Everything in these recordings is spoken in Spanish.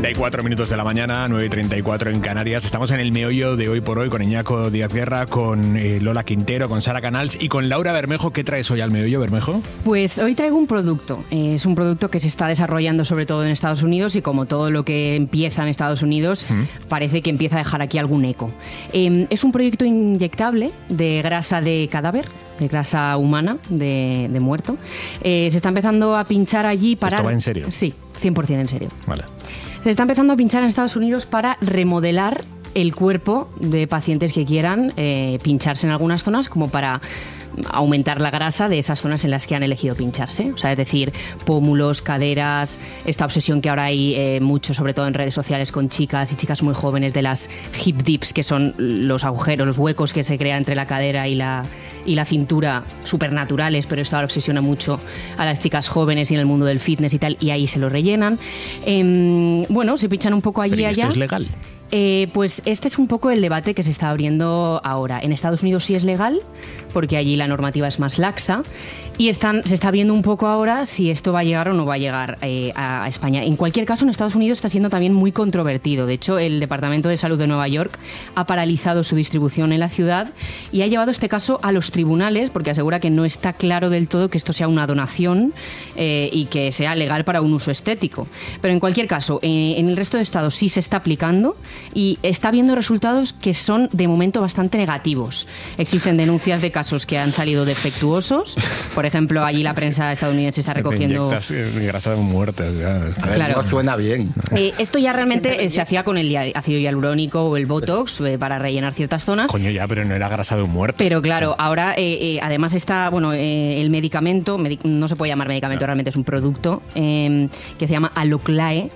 9:34 minutos de la mañana, 9:34 en Canarias. Estamos en el meollo de Hoy por Hoy con Iñaco Díaz Guerra, con Lola Quintero, con Sara Canals y con Laura Bermejo. ¿Qué traes hoy al meollo, Bermejo? Pues hoy traigo un producto. Es un producto que se está desarrollando sobre todo en Estados Unidos y como todo lo que empieza en Estados Unidos, parece que empieza a dejar aquí algún eco. Es un proyecto inyectable de grasa de cadáver, de grasa humana, de muerto. Se está empezando a pinchar allí para... ¿Esto va en serio? Sí, 100% en serio. Vale. Se está empezando a pinchar en Estados Unidos para remodelar el cuerpo de pacientes que quieran pincharse en algunas zonas, como para aumentar la grasa de esas zonas en las que han elegido pincharse. O sea, es decir, pómulos, caderas, esta obsesión que ahora hay mucho, sobre todo en redes sociales, con chicas y chicas muy jóvenes, de las hip dips, que son los agujeros, los huecos que se crean entre la cadera y la cintura, supernaturales, pero esto ahora obsesiona mucho a las chicas jóvenes y en el mundo del fitness y tal, y ahí se lo rellenan. Bueno, se pinchan un poco allí y allá. ¿Esto es legal? Pues este es un poco el debate que se está abriendo ahora. En Estados Unidos sí es legal, porque allí la normativa es más laxa, y se está viendo un poco ahora si esto va a llegar o no va a llegar a España. En cualquier caso, en Estados Unidos está siendo también muy controvertido. De hecho, el Departamento de Salud de Nueva York ha paralizado su distribución en la ciudad y ha llevado este caso a los tribunales, porque asegura que no está claro del todo que esto sea una donación y que sea legal para un uso estético. Pero en cualquier caso, en el resto de estados sí se está aplicando y está habiendo resultados que son de momento bastante negativos. Existen denuncias de casos que han salido defectuosos. Por ejemplo, allí la prensa estadounidense está recogiendo... grasa de muertes. Claro. No suena bien. Esto ya realmente se hacía con el ácido hialurónico o el Botox para rellenar ciertas zonas. Coño, ya, pero no era grasa de un muerto. Pero claro, ahora además está, el medicamento, no se puede llamar medicamento, realmente es un producto que se llama Aloclae.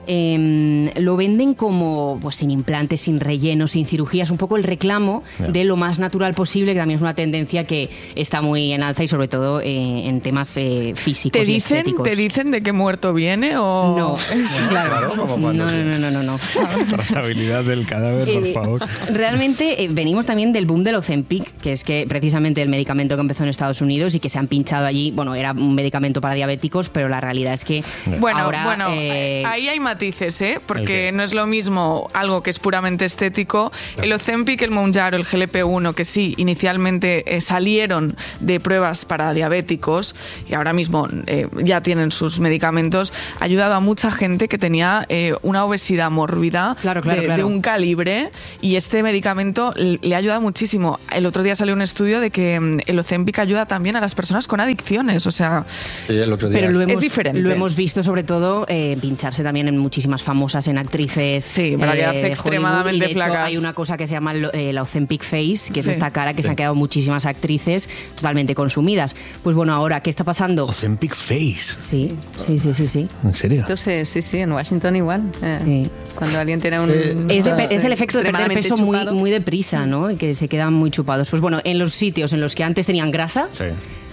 Lo venden como pues sin implantes, sin rellenos, sin cirugías, un poco el reclamo de lo más natural posible, que también es una tendencia que está muy en alza y sobre todo en temas físicos y estéticos. ¿Te dicen de qué muerto viene o...? No, claro. No. Trazabilidad del cadáver, por favor. Realmente venimos también del boom del Ozempic, que es que precisamente el medicamento que empezó en Estados Unidos y que se han pinchado allí, era un medicamento para diabéticos, pero la realidad es que ahora... ahí hay matices, porque no es lo mismo algo que es puramente estético. El Ozempic, el Mounjaro, el GLP-1, que sí, inicialmente salieron de pruebas para diabéticos y ahora mismo ya tienen sus medicamentos, ha ayudado a mucha gente que tenía una obesidad mórbida de un calibre, y este medicamento le ha ayudado muchísimo. El otro día salió un estudio de que el Ozempic ayuda también a las personas con adicciones, o sea, sí, el otro día. Pero es diferente. Lo hemos visto sobre todo pincharse también en muchísimas famosas, en actrices. Sí, para quedarse extremadamente flacas. Hay una cosa que se llama la Ozempic Face, que es esta cara que se han quedado muchísimas actrices totalmente consumidas. Pues bueno, ahora, ¿qué está pasando? Ozempic Face. Sí. ¿En serio? Esto sí, en Washington igual. Sí. Cuando alguien tiene un... Es el efecto de perder peso chupado. muy deprisa, ¿no? Y que se quedan muy chupados. Pues bueno, en los sitios en los que antes tenían grasa... Sí.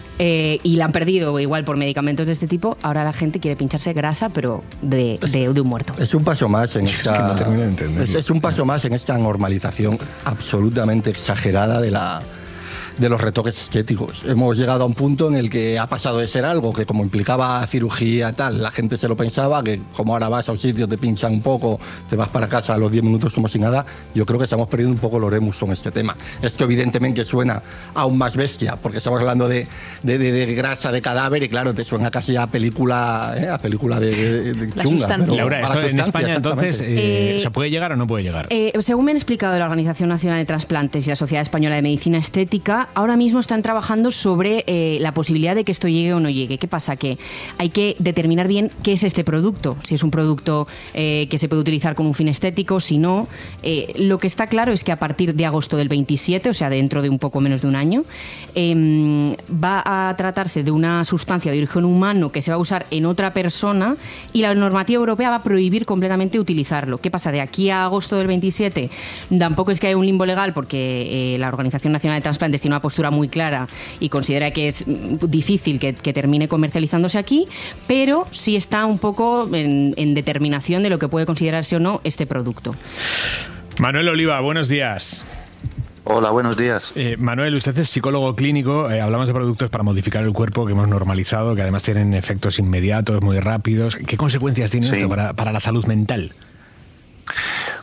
Y la han perdido igual por medicamentos de este tipo, ahora la gente quiere pincharse grasa, pero de un muerto. Es un paso más en esta... Es que no termino de entenderlo. Es un paso más en esta normalización absolutamente exagerada de los retoques estéticos. Hemos llegado a un punto en el que ha pasado de ser algo que, como implicaba cirugía tal, la gente se lo pensaba, que como ahora vas a un sitio, te pinchan un poco, te vas para casa a los 10 minutos como si nada. Yo creo que estamos perdiendo un poco el oremus con este tema. Esto evidentemente suena aún más bestia, porque estamos hablando de grasa de cadáver y claro, te suena casi a película de chunga. Laura, esto en España entonces, ¿se puede llegar o no puede llegar? Según me han explicado la Organización Nacional de Trasplantes y la Sociedad Española de Medicina Estética, ahora mismo están trabajando sobre la posibilidad de que esto llegue o no llegue. ¿Qué pasa? Que hay que determinar bien qué es este producto. Si es un producto que se puede utilizar con un fin estético, si no. Lo que está claro es que a partir de agosto del 27, o sea, dentro de un poco menos de un año, va a tratarse de una sustancia de origen humano que se va a usar en otra persona y la normativa europea va a prohibir completamente utilizarlo. ¿Qué pasa? De aquí a agosto del 27 tampoco es que haya un limbo legal, porque la Organización Nacional de Trasplantes tiene una postura muy clara y considera que es difícil que termine comercializándose aquí, pero sí está un poco en determinación de lo que puede considerarse o no este producto. Manuel Oliva, buenos días. Hola, buenos días. Manuel, usted es psicólogo clínico. Hablamos de productos para modificar el cuerpo que hemos normalizado, que además tienen efectos inmediatos, muy rápidos. ¿Qué consecuencias tiene esto para la salud mental?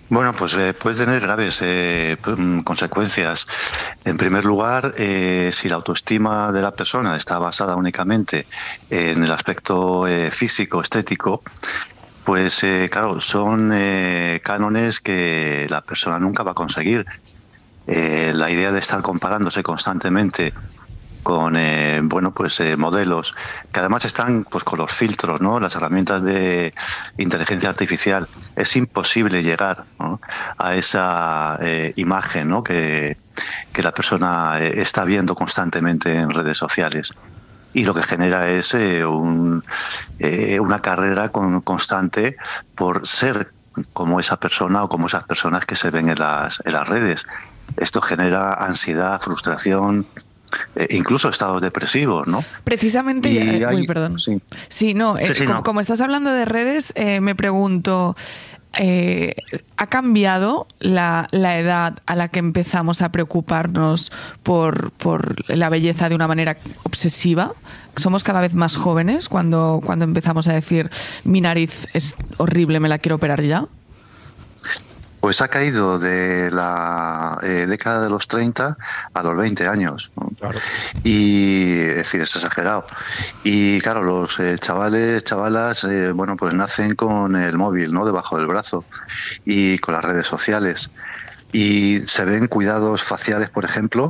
Bueno, pues puede tener graves consecuencias. En primer lugar, si la autoestima de la persona está basada únicamente en el aspecto físico, estético, pues claro, son cánones que la persona nunca va a conseguir. La idea de estar comparándose constantemente con modelos que además están pues con los filtros, ¿no? Las herramientas de inteligencia artificial, es imposible llegar, ¿no?, a esa imagen, ¿no?, que la persona está viendo constantemente en redes sociales. Y lo que genera es una carrera constante por ser como esa persona o como esas personas que se ven en las redes. Esto genera ansiedad, frustración, incluso estados depresivos, ¿no? Precisamente, perdón. Sí. Sí, como estás hablando de redes, me pregunto, ¿ha cambiado la edad a la que empezamos a preocuparnos por la belleza de una manera obsesiva? ¿Somos cada vez más jóvenes cuando empezamos a decir mi nariz es horrible, me la quiero operar ya? Pues ha caído de la década de los 30 a los 20 años, ¿no? Claro. Y, es decir, es exagerado. Y claro, los chavalas, pues nacen con el móvil, ¿no?, debajo del brazo y con las redes sociales. Y se ven cuidados faciales, por ejemplo,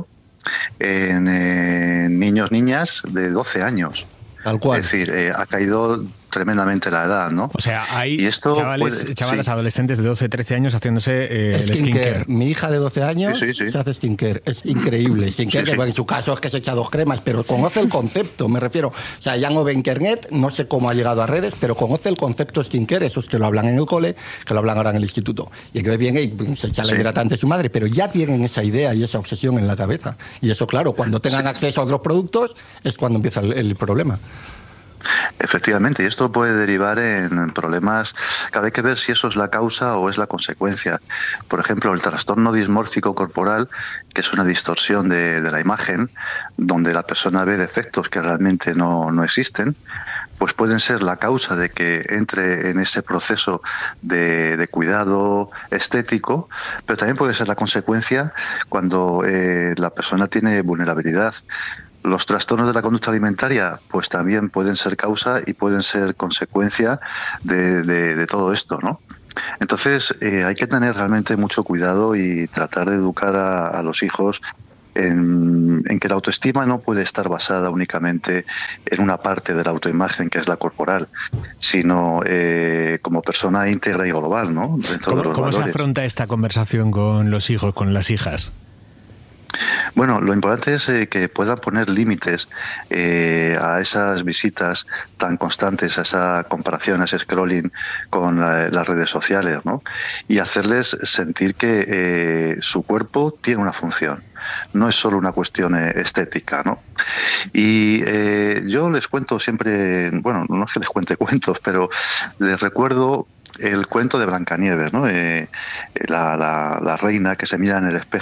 en niñas de 12 años. Tal cual. Es decir, ha caído tremendamente la edad, ¿no? O sea, hay chavalas, sí, adolescentes de 12, 13 años haciéndose el skincare. Mi hija de 12 años sí. se hace skincare. Es increíble. Skincare, Sí. que en su caso es que se echa 2 cremas, pero conoce el concepto, me refiero. O sea, ya no ve internet, no sé cómo ha llegado a redes, pero conoce el concepto skincare, esos que lo hablan en el cole, que lo hablan ahora en el instituto. Y que viene y se echa la hidratante de su madre, pero ya tienen esa idea y esa obsesión en la cabeza. Y eso, claro, cuando tengan acceso a otros productos es cuando empieza el problema. Efectivamente, y esto puede derivar en problemas. Claro, hay que ver si eso es la causa o es la consecuencia. Por ejemplo, el trastorno dismórfico corporal, que es una distorsión de la imagen, donde la persona ve defectos que realmente no existen, pues pueden ser la causa de que entre en ese proceso de cuidado estético, pero también puede ser la consecuencia cuando la persona tiene vulnerabilidad. Los trastornos de la conducta alimentaria pues también pueden ser causa y pueden ser consecuencia de todo esto, ¿no? Entonces hay que tener realmente mucho cuidado y tratar de educar a los hijos en que la autoestima no puede estar basada únicamente en una parte de la autoimagen, que es la corporal, sino como persona íntegra y global, ¿no? ¿Cómo se afronta esta conversación con los hijos, con las hijas? Bueno, lo importante es que puedan poner límites a esas visitas tan constantes, a esa comparación, a ese scrolling con las redes sociales, ¿no? Y hacerles sentir que su cuerpo tiene una función. No es solo una cuestión estética, ¿no? Y yo les cuento siempre, bueno, no es que les cuente cuentos, pero les recuerdo el cuento de Blancanieves, ¿no? La reina que se mira en el espejo